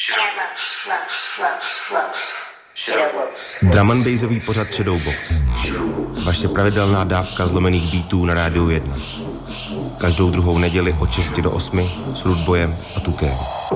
Drum and bassový pořad Shadowbox. Vaše pravidelná dávka zlomených beatů na Rádiu 1. Každou druhou neděli od 6 do 8 s Rudboyem a Tukem.